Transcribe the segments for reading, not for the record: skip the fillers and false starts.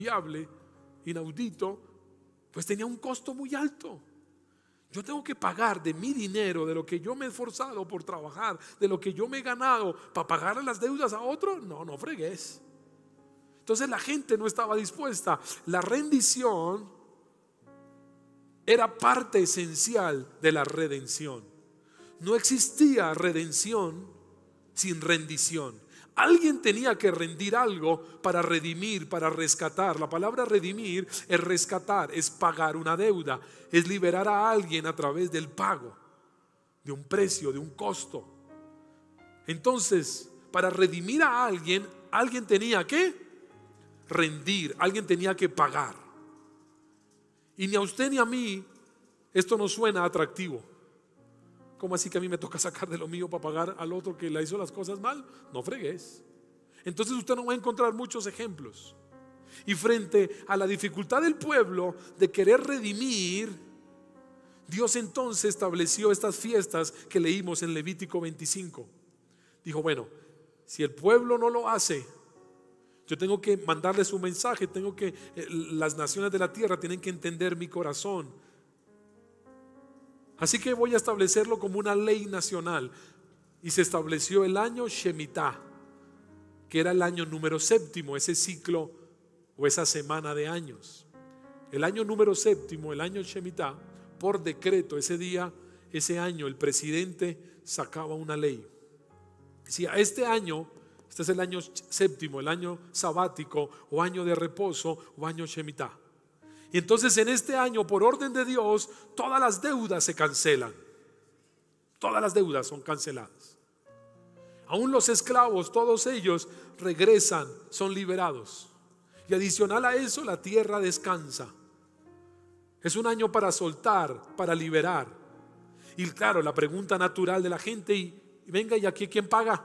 inaudito, pues tenía un costo muy alto. Yo tengo que pagar de mi dinero, de lo que yo me he esforzado por trabajar, de lo que yo me he ganado, para pagar las deudas a otro. No fregues. Entonces la gente no estaba dispuesta. La rendición era parte esencial de la redención. No existía redención sin rendición. Alguien tenía que rendir algo para redimir, para rescatar. La palabra redimir es rescatar, es pagar una deuda, es liberar a alguien a través del pago de un precio, de un costo. Entonces, para redimir a alguien, alguien tenía que rendir, alguien tenía que pagar. Y ni a usted ni a mí esto nos suena atractivo. ¿Cómo así que a mí me toca sacar de lo mío para pagar al otro que le hizo las cosas mal? No fregues. Entonces usted no va a encontrar muchos ejemplos. Y frente a la dificultad del pueblo de querer redimir, Dios entonces estableció estas fiestas que leímos en Levítico 25. Dijo, bueno, si el pueblo no lo hace, yo tengo que mandarles un mensaje, las naciones de la tierra tienen que entender mi corazón. Así que voy a establecerlo como una ley nacional. Y se estableció el año Shemitah, que era el año número 7, ese ciclo o esa semana de años. El año número 7, el año Shemitah, por decreto, ese día, ese año, el presidente sacaba una ley. Decía, este es el año 7, el año sabático o año de reposo o año Shemitah. Y entonces en este año, por orden de Dios, todas las deudas se cancelan. Todas las deudas son canceladas. Aún los esclavos, todos ellos regresan, son liberados. Y adicional a eso, la tierra descansa. Es un año para soltar, para liberar. Y claro, la pregunta natural de la gente, y venga, ¿y aquí quién paga?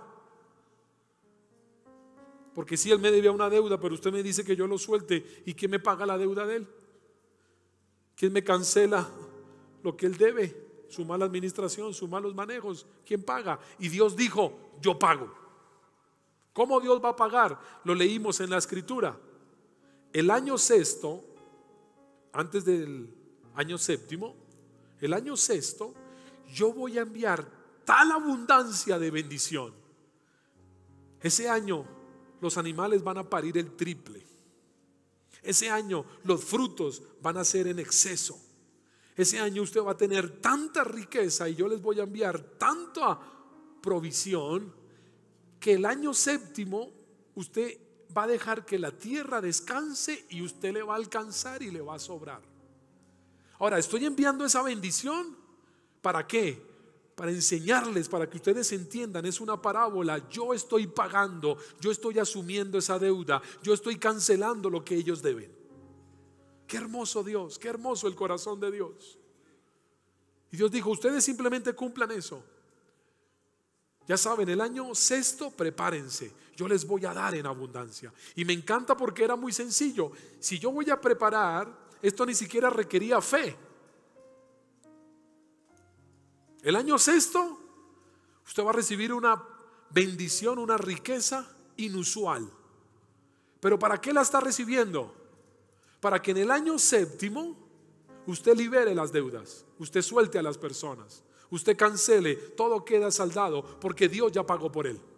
Porque si él me debía una deuda, pero usted me dice que yo lo suelte, ¿y quién me paga la deuda de él? ¿Quién me cancela lo que él debe? Su mala administración, sus malos manejos. ¿Quién paga? Y Dios dijo, yo pago. ¿Cómo Dios va a pagar? Lo leímos en la escritura. El año sexto, antes del año 7, el año sexto, yo voy a enviar tal abundancia de bendición. Ese año los animales van a parir el triple. Ese año los frutos van a ser en exceso. Ese año usted va a tener tanta riqueza y yo les voy a enviar tanta provisión que el año 7 usted va a dejar que la tierra descanse y usted le va a alcanzar y le va a sobrar. Ahora, estoy enviando esa bendición. ¿Para qué? Para enseñarles, para que ustedes entiendan, es una parábola. Yo estoy pagando, yo estoy asumiendo esa deuda, yo estoy cancelando lo que ellos deben. Qué hermoso Dios, qué hermoso el corazón de Dios. Y Dios dijo, ustedes simplemente cumplan eso. Ya saben, el año sexto, prepárense, yo les voy a dar en abundancia. Y me encanta porque era muy sencillo. Si yo voy a preparar, esto ni siquiera requería fe. El año sexto, usted va a recibir una bendición, una riqueza inusual. ¿Pero para qué la está recibiendo? Para que en el año 7 usted libere las deudas, usted suelte a las personas, usted cancele, todo queda saldado porque Dios ya pagó por él.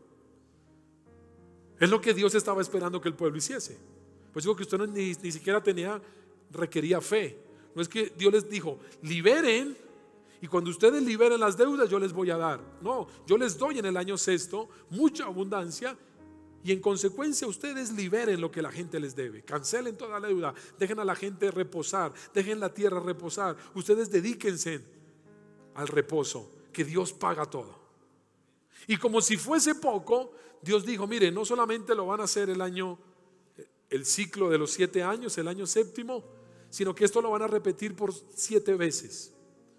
Es lo que Dios estaba esperando que el pueblo hiciese. Pues digo que usted ni siquiera requería fe. No es que Dios les dijo, liberen, y cuando ustedes liberen las deudas yo les voy a dar. No, yo les doy en el año sexto mucha abundancia. Y en consecuencia ustedes liberen lo que la gente les debe. Cancelen toda la deuda, dejen a la gente reposar, dejen la tierra reposar. Ustedes dedíquense al reposo, que Dios paga todo. Y como si fuese poco, Dios dijo, mire, no solamente lo van a hacer el ciclo de los 7 años, el año 7, sino que esto lo van a repetir por 7 veces.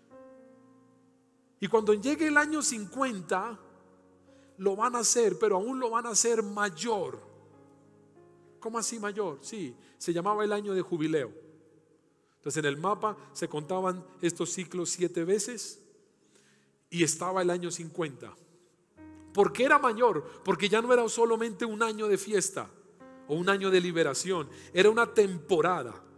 Y cuando llegue el año 50 lo van a hacer, pero aún lo van a hacer mayor. ¿Cómo así mayor? Sí, se llamaba el año de jubileo. Entonces en el mapa se contaban estos ciclos 7 veces y estaba el año 50. ¿Por qué era mayor? Porque ya no era solamente un año de fiesta o un año de liberación. Era una temporada.